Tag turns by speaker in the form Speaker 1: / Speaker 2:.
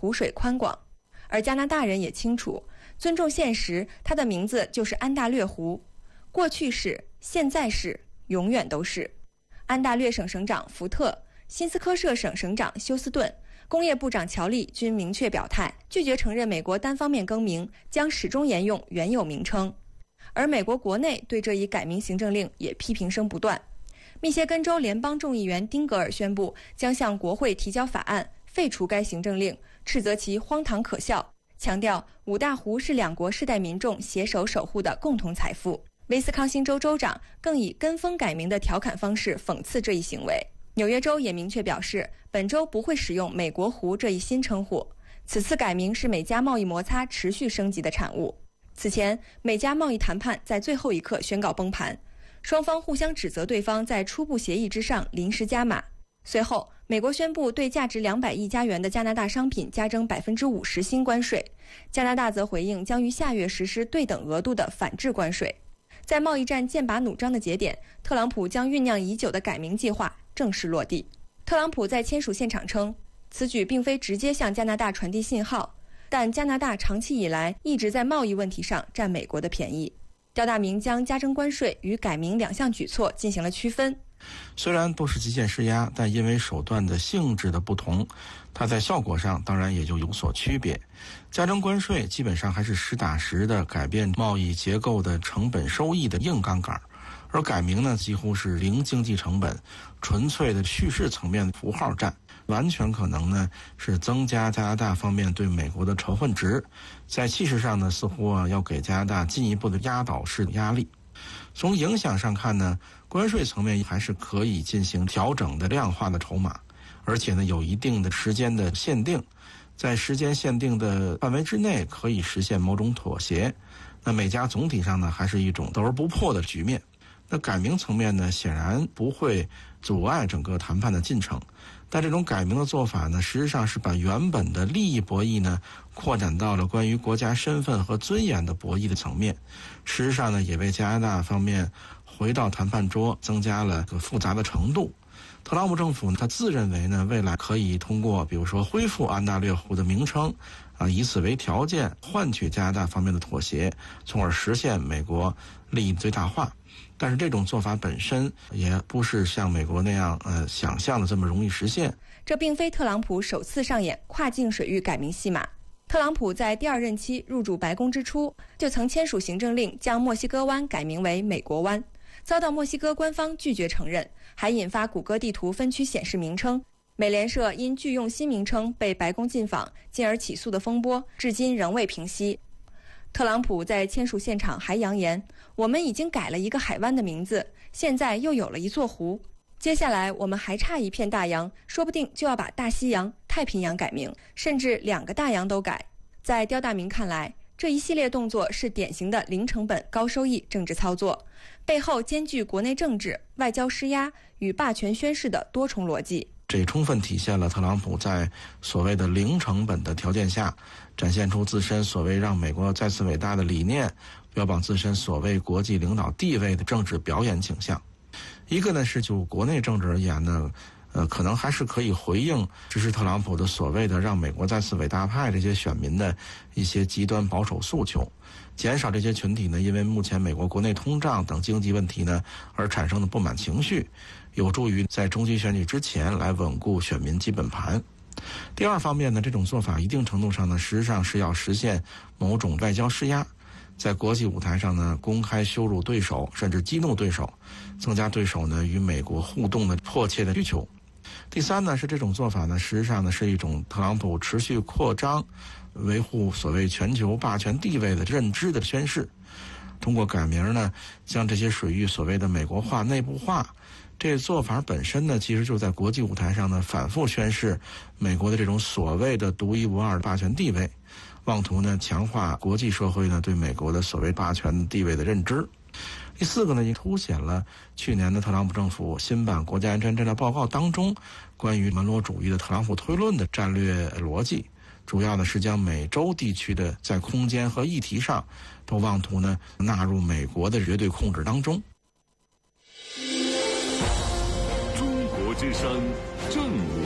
Speaker 1: 湖水宽广。而加拿大人也清楚，尊重现实，它的名字就是安大略湖，过去是，现在是，永远都是。安大略省省长福特、新斯科舍省省长休斯顿、工业部长乔利均明确表态，拒绝承认美国单方面更名，将始终沿用原有名称。而美国国内对这一改名行政令也批评声不断。密歇根州联邦众议员丁格尔宣布将向国会提交法案，废除该行政令，斥责其荒唐可笑，强调五大湖是两国世代民众携手守护的共同财富。威斯康星州州长更以跟风改名的调侃方式讽刺这一行为。纽约州也明确表示，本州不会使用美国湖这一新称呼。此次改名是美加贸易摩擦持续升级的产物。此前，美加贸易谈判在最后一刻宣告崩盘，双方互相指责对方在初步协议之上临时加码。随后，美国宣布对价值200亿加元的加拿大商品加征50%新关税，加拿大则回应将于下月实施对等额度的反制关税。在贸易战剑拔弩张的节点，特朗普将酝酿已久的改名计划正式落地。特朗普在签署现场称，此举并非直接向加拿大传递信号，但加拿大长期以来一直在贸易问题上占美国的便宜。刁大明将加征关税与改名两项举措进行了区分。
Speaker 2: 虽然都是极限施压，但因为手段的性质的不同，它在效果上当然也就有所区别。加征关税基本上还是实打实的改变贸易结构的成本收益的硬杠杆，而改名呢几乎是零经济成本，纯粹的叙事层面的符号战，完全可能呢是增加加拿大方面对美国的仇恨值，在气势上呢似乎要给加拿大进一步的压倒式的压力。从影响上看呢，关税层面还是可以进行调整的量化的筹码，而且呢有一定的时间的限定，在时间限定的范围之内可以实现某种妥协。那美加总体上呢还是一种斗而不破的局面。那改名层面呢显然不会阻碍整个谈判的进程，但这种改名的做法呢实际上是把原本的利益博弈呢扩展到了关于国家身份和尊严的博弈的层面，实际上呢也为加拿大方面回到谈判桌增加了个复杂的程度。特朗普政府他自认为呢未来可以通过比如说恢复安大略湖的名称以此为条件换取加拿大方面的妥协，从而实现美国利益最大化。但是这种做法本身也不是像美国那样想象的这么容易实现。
Speaker 1: 这并非特朗普首次上演跨境水域改名戏码。特朗普在第二任期入主白宫之初，就曾签署行政令将墨西哥湾改名为美国湾，遭到墨西哥官方拒绝承认，还引发谷歌地图分区显示名称。美联社因拒用新名称被白宫禁访，进而起诉的风波，至今仍未平息。特朗普在签署现场还扬言，我们已经改了一个海湾的名字，现在又有了一座湖，接下来我们还差一片大洋，说不定就要把大西洋、太平洋改名，甚至2个大洋都改。在刁大明看来，这一系列动作是典型的零成本高收益政治操作，背后兼具国内政治、外交施压与霸权宣示的多重逻辑。
Speaker 2: 这充分体现了特朗普在所谓的零成本的条件下，展现出自身所谓让美国再次伟大的理念，标榜自身所谓国际领导地位的政治表演倾向。一个呢是就国内政治而言呢，可能还是可以回应支持特朗普的所谓的让美国再次伟大派这些选民的一些极端保守诉求，减少这些群体呢因为目前美国国内通胀等经济问题呢而产生的不满情绪，有助于在中期选举之前来稳固选民基本盘。第二方面呢，这种做法一定程度上呢实际上是要实现某种外交施压，在国际舞台上呢公开羞辱对手，甚至激怒对手，增加对手呢与美国互动的迫切的需求。第三呢是这种做法呢实际上呢是一种特朗普持续扩张维护所谓全球霸权地位的认知的宣示，通过改名呢将这些水域所谓的美国化内部化，这做法本身呢其实就在国际舞台上呢反复宣示美国的这种所谓的独一无二的霸权地位，妄图呢强化国际社会呢对美国的所谓霸权地位的认知。第四个呢，也凸显了去年的特朗普政府新版国家安全战略报告当中关于门罗主义的特朗普推论的战略逻辑，主要呢是将美洲地区的在空间和议题上都妄图呢纳入美国的绝对控制当中。
Speaker 3: 中国之声正午